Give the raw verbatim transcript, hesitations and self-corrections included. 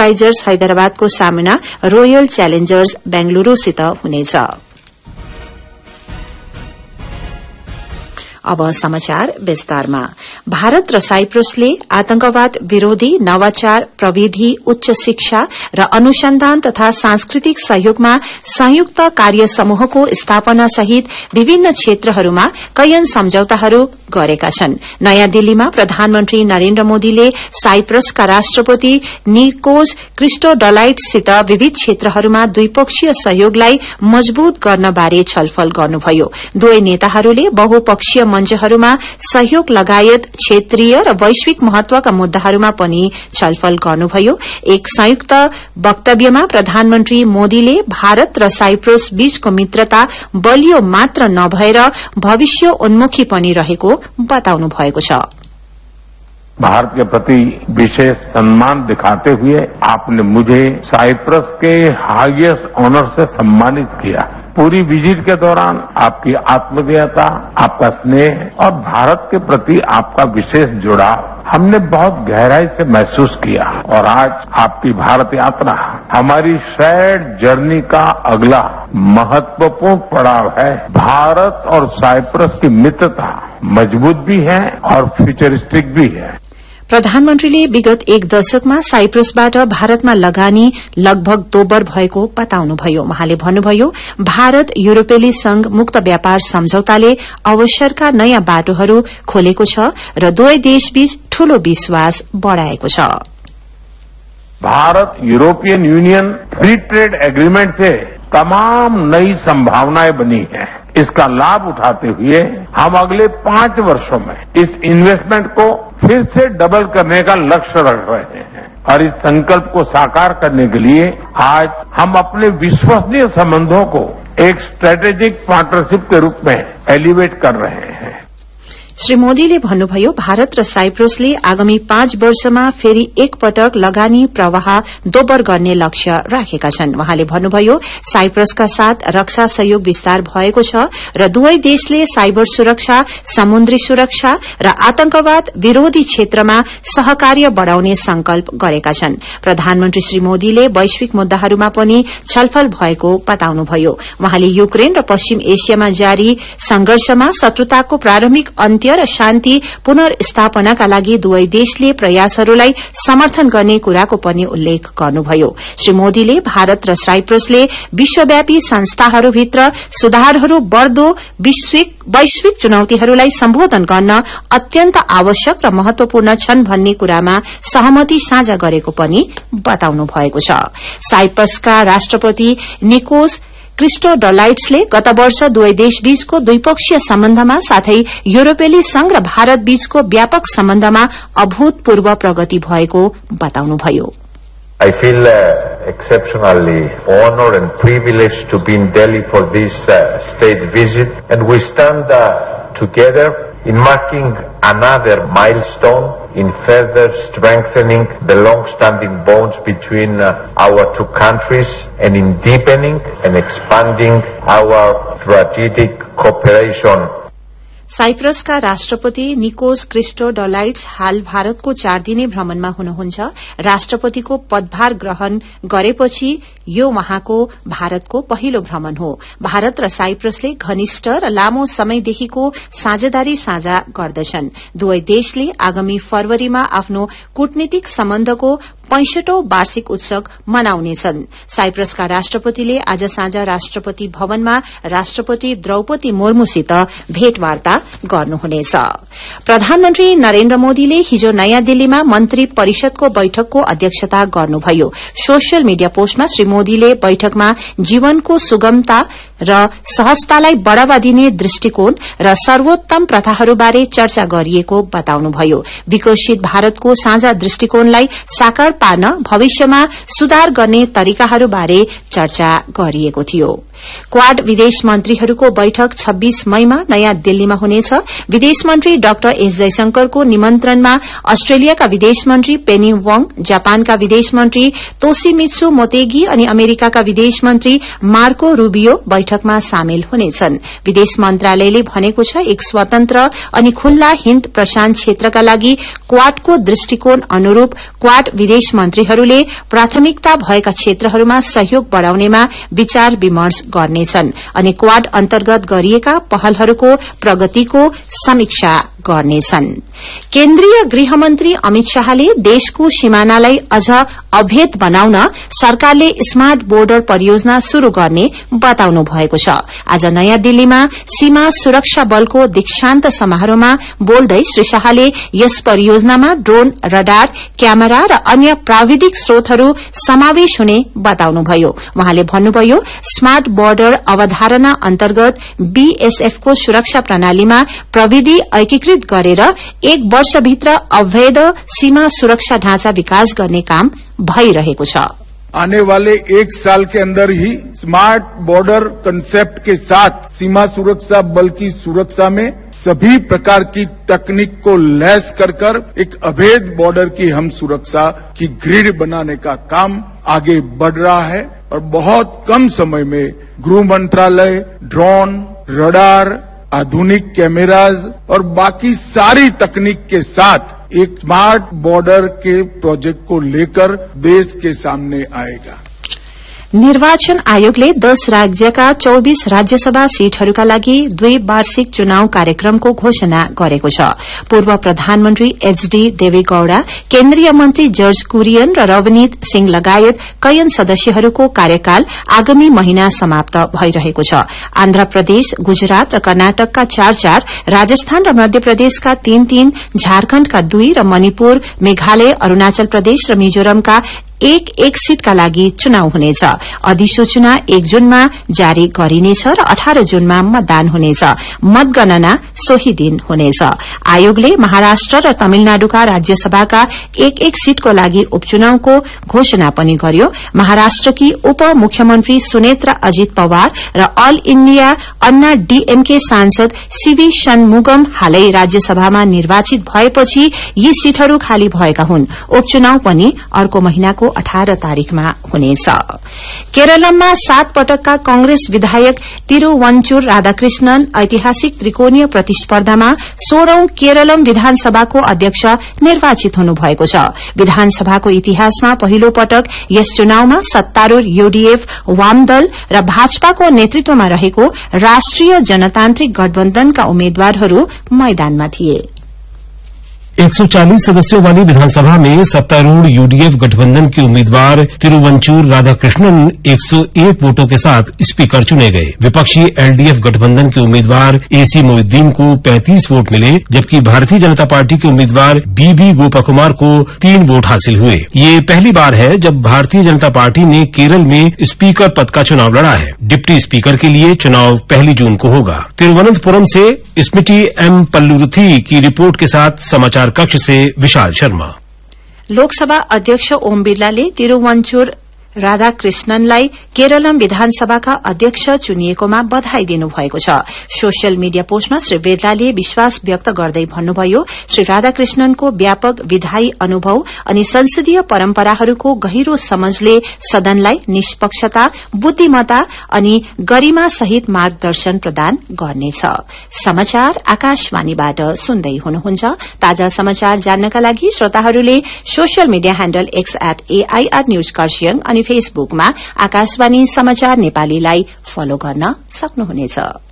Sunrisers हैदराबादको सामना royal Challengers बेंगलुरूसित हुनेछ। अब समाचार विस्तारमा। भारत र साइप्रसले आतंकवाद विरोधी नवाचार, प्रविधि, उच्च शिक्षा र अनुसन्धान तथा सांस्कृतिक सहयोगमा संयुक्त कार्य समूहको स्थापना सहित विभिन्न क्षेत्रहरूमा कैयन सम्झौताहरू गरेका छन्। नयाँ दिल्लीमा प्रधानमन्त्री नरेन्द्र मोदीले साइप्रसका राष्ट्रपति निकोस क्रिस्टोडलाइट्ससित विविध क्षेत्रहरूमा द्विपक्षीय सहयोगलाई मजबूत गर्न बारे छलफल गर्नुभयो। दुवै नेताहरूले बहुपक्षीय मञ्चहरूमा सहयोग लगायत क्षेत्रीय र वैश्विक महत्वका मुद्दाहरूमा पनि छलफल गर्नुभयो। एक संयुक्त वक्तव्यमा प्रधानमन्त्री मोदीले भारत र साइप्रस बीचको मित्रता बलियो मात्र नभएर भविष्योन्मुखी पनि रहेको बताउनु भएको छ। भारत के प्रति विशेष सम्मान दिखाते हुए आपने मुझे साइप्रस के हाईएस्ट ऑनर से सम्मानित किया। पूरी विजिट के दौरान आपकी आत्मीयता, आपका स्नेह और भारत के प्रति आपका विशेष जुड़ाव हमने बहुत गहराई से महसूस किया और आज आपकी भारत यात्रा हमारी शेयर्ड जर्नी का अगला महत्वपूर्ण पड़ाव है। भारत और साइप्रस की मित्रता मजबूत भी है और फ्यूचरिस्टिक भी है। प्रधानमन्त्रीले विगत एक दशकमा साइप्रसबाट भारतमा लगानी लगभग दोब्बर भएको बताउनुभयो। उहाँले भन्नुभयो, भारत युरोपेली संघ मुक्त व्यापार सम्झौताले अवसरका नयाँ बाटोहरू खोलेको छ र दुवै देशबीच ठूलो विश्वास बढ़ाएको छ। Bharat European union free trade agreement से तमाम नई संभावनाएं बनी हैं। इसका लाभ उठाते हुए हम अगले पांच वर्षों में इस इन्वेस्टमेंट को फिर से डबल करने का लक्ष्य रख रहे हैं और इस संकल्प को साकार करने के लिए आज हम अपने विश्वसनीय संबंधों को एक स्ट्रेटेजिक पार्टनरशिप के रूप में एलिवेट कर रहे हैं। श्री मोदीले भन्नुभयो, भारत र साइप्रसले आगामी पाँच वर्षमा फेरि एक पटक लगानी प्रवाह दोब्बर गर्ने लक्ष्य राखेका छन्। उहाँले भन्नुभयो, साइप्रसका साथ रक्षा सहयोग विस्तार भएको छ र दुवै देशले साइबर सुरक्षा, समुद्री सुरक्षा र आतंकवाद विरोधी क्षेत्रमा सहकार्य बढ़ाउने संकल्प गरेका छन्। प्रधानमन्त्री श्री मोदीले वैश्विक मुद्दाहरूमा पनि छलफल भएको बताउनुभयो। उहाँले युक्रेन र पश्चिम एशियामा जारी संघर्षमा शत्रुताको प्रारम्भिक अन्त्य र शान्ति पुनर्स्थापनाका लागि दुवै देशले प्रयासहरूलाई समर्थन गर्ने कुराको पनि उल्लेख गर्नुभयो। श्री मोदीले भारत र साइप्रसले विश्वव्यापी संस्थाहरूभित्र सुधारहरू बढ़दो वैश्विक चुनौतीहरूलाई सम्बोधन गर्न अत्यन्त आवश्यक र महत्वपूर्ण छन् भन्ने कुरामा सहमति साझा गरेको पनि बताउनु भएको छ। साइप्रसका राष्ट्रपति निकोस क्रिस्टोडलाइट्सले गत वर्ष दुवै देशबीचको द्विपक्षीय सम्बन्धमा साथै युरोपेली संघ र भारत बीचको व्यापक सम्बन्धमा अभूतपूर्व प्रगति भएको बताउनुभयो। I feel uh, exceptionally honored and privileged to be in Delhi for this uh, state visit, and we stand uh, together in marking another milestone in further strengthening the long-standing bonds between uh, our two countries and in deepening and expanding our strategic cooperation. साइप्रसका राष्ट्रपति निकोस क्रिस्टोडलाइट्स हाल भारतको चार दिने भ्रमणमा हुनुहुन्छ। राष्ट्रपतिको पदभार ग्रहण गरेपछि यो उहाँको भारतको पहिलो भ्रमण हो। भारत र साइप्रसले घनिष्ठ र लामो समयदेखिको साझेदारी साझा गर्दछन्। दुवै देशले आगामी फरवरीमा आफ्नो कूटनीतिक सम्बन्धको पैंसठौं वार्षिक उत्सव मनाउनेछन्। साइप्रसका राष्ट्रपतिले आज साँझ राष्ट्रपति भवनमा राष्ट्रपति द्रौपदी मुर्मुसित भेटवार्ता गर्नुहुनेछ। प्रधानमन्त्री नरेन्द्र मोदीले हिजो नयाँ दिल्लीमा मन्त्री परिषदको बैठकको अध्यक्षता गर्नुभयो। सोसियल मीडिया पोस्टमा श्री मोदीले बैठकमा जीवनको सुगमता र सहजतालाई बढ़ावा दिने दृष्टिकोण र सर्वोत्तम प्रथाहरूबारे चर्चा गरिएको बताउनुभयो। विकसित भारतको साझा दृष्टिकोणलाई साकार पार्न भविष्यमा सुधार गर्ने तरिकाहरूबारे चर्चा गरिएको थियो। क्वाड विदेश मन्त्रीहरूको बैठक छब्बीस मईमा नयाँ दिल्लीमा हुनेछ। विदेश मन्त्री डाक्टर एस जयशंकरको निमन्त्रणमा अस्ट्रेलियाका विदेश मन्त्री पेनी वोङ, जापानका विदेश मन्त्री तोशिमित्सु मोतेगी अनि अमेरिकाका विदेश मन्त्री मार्को रूबियो बैठकमा सामेल हुनेछन्। विदेश मन्त्रालयले भनेको छ एक स्वतन्त्र अनि खुल्ला हिन्द प्रशान्त क्षेत्रका लागि क्वाडको दृष्टिकोण अनुरूप क्वाड विदेश मन्त्रीहरूले प्राथमिकता भएका क्षेत्रहरूमा सहयोग बढ़ाउनेमा विचार विमर्श गर्नेछन् अनि क्वाड अन्तर्गत गरिएका पहलहरूको प्रगतिको समीक्षा गर्नेछन्। केन्द्रीय गृहमन्त्री अमित शाहले देशको सीमानालाई अझ अभेद बनाउन सरकारले स्मार्ट बोर्डर परियोजना शुरू गर्ने बताउनु भएको छ। आज नयाँ दिल्लीमा सीमा सुरक्षा बलको दीक्षान्त समारोहमा बोल्दै श्री शाहले यस परियोजनामा ड्रोन, रडार, क्यामेरा र अन्य प्राविधिक स्रोतहरू समावेश हुने बताउनुभयो। वहाँले भन्नुभयो स्मार्ट बोर्डर अवधारणा अन्तर्गत बीएसएफको सुरक्षा प्रणालीमा प्रविधि एकीकृत गरेर एक वर्षभित्र अवैध सीमा सुरक्षा ढांचा विकास गर्ने काम भइरहेको छ। आने वाले एक साल के अंदर ही स्मार्ट बॉर्डर कंसेप्ट के साथ सीमा सुरक्षा बल की सुरक्षा में सभी प्रकार की तकनीक को लैस कर कर एक अभेद बॉर्डर की हम सुरक्षा की ग्रिड बनाने का काम आगे बढ़ रहा है और बहुत कम समय में गृह मंत्रालय ड्रोन, रडार, आधुनिक कैमराज और बाकी सारी तकनीक के साथ एक स्मार्ट बॉर्डर के प्रोजेक्ट को लेकर देश के सामने आएगा। निर्वाचन आयोगले दस राज्यका चौबीस राज्यसभा सीटहरूका लागि द्विवार्षिक चुनाव कार्यक्रमको घोषणा गरेको छ। पूर्व प्रधानमन्त्री एचडी देवेगौड़ा, केन्द्रीय मन्त्री जर्ज कुरियन र रवनीत सिंह लगायत कैयन सदस्यहरूको कार्यकाल आगामी महिना समाप्त भइरहेको छ। आन्ध्र प्रदेश, गुजरात र कर्नाटकका चार चार, राजस्थान र मध्य प्रदेशका तीन तीन, झारखण्डका दुई र मणिपुर, मेघालय, अरूणाचल प्रदेश र मिजोरमका एक एक सीटका लागि चुनाव हुनेछ। अधिसूचना एक जूनमा जारी गरिनेछ र अठार जूनमा मतदान हुनेछ। मतगणना सोही दिन हुनेछ। आयोगले महाराष्ट्र र तमिलनाडुका राज्यसभाका एक एक सीटको लागि उपचुनावको घोषणा पनि गर्यो। महाराष्ट्रकी उप मुख्यमन्त्री सुनेत्रा अजित पवार र अल इण्डिया अन्ना डीएमके सांसद सीवी षणमुगम हालै राज्यसभामा निर्वाचित भएपछि यी सीटहरू खाली भएका हुन्। उपचुनाव पनि अर्को महिनाको अठार तारिखमा हुनेछ। केरलमा सात पटकका कांग्रेस विधायक तिरूवंचुर राधाकृष्णन ऐतिहासिक त्रिकोणीय प्रतिस्पर्धामा सोह्रौं केरलम विधानसभाको अध्यक्ष निर्वाचित हुनुभएको छ। विधानसभाको इतिहासमा पहिलो पटक यस चुनावमा सत्तारूढ़ यूडीएफ, वामदल र भाजपाको नेतृत्वमा रहेको राष्ट्रिय जनतान्त्रिक गठबन्धनका उम्मेद्वारहरू मैदानमा थिए। एक सौ चालीस सदस्यों वाली विधानसभा में सत्तारूढ़ यूडीएफ गठबंधन के उम्मीदवार तिरुवंचूर राधाकृष्णन एक सौ एक वोटों के साथ स्पीकर चुने गए। विपक्षी एलडीएफ गठबंधन के उम्मीदवार एसी मोइद्दीन को पैंतीस वोट मिले, जबकि भारतीय जनता पार्टी के उम्मीदवार बीबी गोपाकुमार को तीन वोट हासिल हुए। ये पहली बार है जब भारतीय जनता पार्टी ने केरल में स्पीकर पद का चुनाव लड़ा है। डिप्टी स्पीकर के लिए चुनाव पहली जून को होगा। तिरुवनंतपुरम से स्मृति एम पल्लुरुथी की रिपोर्ट के साथ समाचार कक्ष से विशाल शर्मा। लोकसभा अध्यक्ष ओम बिरलाले तिरुवंचुर राधाकृष्णनलाई केरलम विधानसभाका अध्यक्ष चुनिएकोमा बधाई दिनुभएको छ। सोशल मीडिया पोस्टमा श्री बिरलाले विश्वास व्यक्त गर्दै भन्नुभयो श्री राधाकृष्णनको व्यापक विधायी अनुभव अनि संसदीय परम्पराहरूको गहिरो समझले सदनलाई निष्पक्षता, बुद्धिमत्ता अनि गरिमा सहित मार्गदर्शन प्रदान गर्नेछ। समाचार आकाशवाणीबाट सुन्दै हुनुहुन्छ। ताजा समाचार जान्नका लागि श्रोताहरूले social media handle x at AIR news Kurseong अनि फेसबुकमा आकाशवाणी समाचार नेपालीलाई फलो गर्न सक्नुहुनेछ।